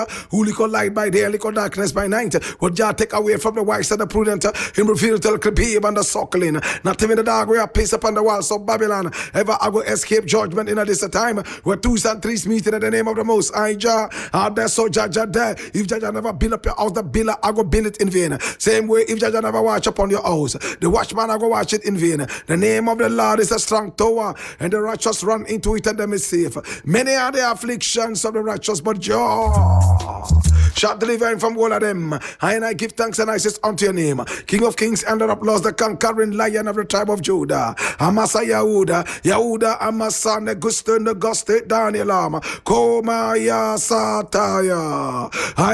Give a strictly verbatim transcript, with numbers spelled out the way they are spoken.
Who lick light by day, lick darkness by night. What Jah take away from the wise and the prudent, him reveal to the crib and the suckling. Not even the dog we are pace upon the walls of Babylon. Ever I go escape judgment in a this time. Where twos and threes meet in the name of the Most High Jah. Are there so Jah Jah there? If Jah Jah never build up your house, the builder I go build it in vain. Same way if Jah Jah never watch upon your house, the watchman I go watch it in vain. The name of the Lord is a strong tower, and the righteous run into it and them is safe. Many are the afflictions of the righteous, but Jah shall deliver him from all of them. And I give thanks and I says unto your name, King of kings and Lord of lords, the conquering lion of the tribe of Judah. Amasa Yahuda, Yahuda Amasa Neguste Neguste Daniel Ama Koma Ya Sataya.